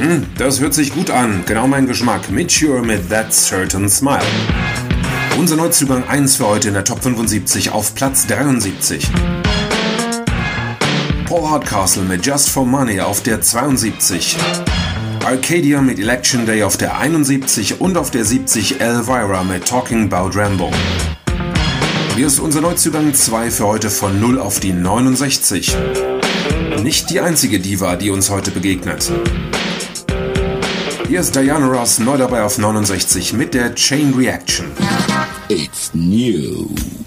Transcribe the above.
Das hört sich gut an. Genau mein Geschmack. Mature mit That Certain Smile. Unser Neuzugang 1 für heute in der Top 75 auf Platz 73. Paul Hardcastle mit Just for Money auf der 72. Arcadia mit Election Day auf der 71 und auf der 70 Elvira mit Talking About Rambo. Hier ist unser Neuzugang 2 für heute von 0 auf die 69. Nicht die einzige Diva, die uns heute begegnet. Hier ist Diana Ross neu dabei auf 69 mit der Chain Reaction. It's new.